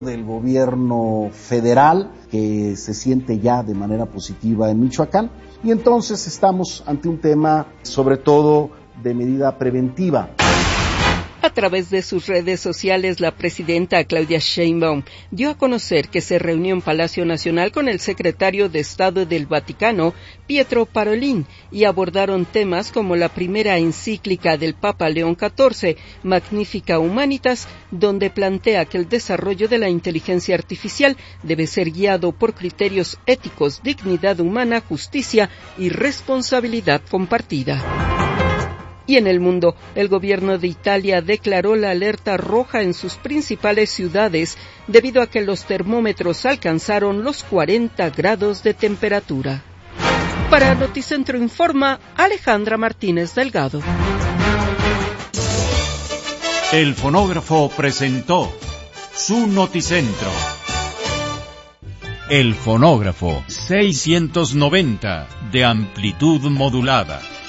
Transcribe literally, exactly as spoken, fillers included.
del gobierno federal que se siente ya de manera positiva en Michoacán, y entonces estamos ante un tema sobre todo de medida preventiva. A través de sus redes sociales, la presidenta Claudia Sheinbaum dio a conocer que se reunió en Palacio Nacional con el secretario de Estado del Vaticano, Pietro Parolin, y abordaron temas como la primera encíclica del Papa León catorce, Magnificat Humanitas, donde plantea que el desarrollo de la inteligencia artificial debe ser guiado por criterios éticos, dignidad humana, justicia y responsabilidad compartida. Y en el mundo, el gobierno de Italia declaró la alerta roja en sus principales ciudades debido a que los termómetros alcanzaron los cuarenta grados de temperatura. Para Noticentro Informa, Alejandra Martínez Delgado. El fonógrafo presentó su Noticentro. El fonógrafo seiscientos noventa de amplitud modulada.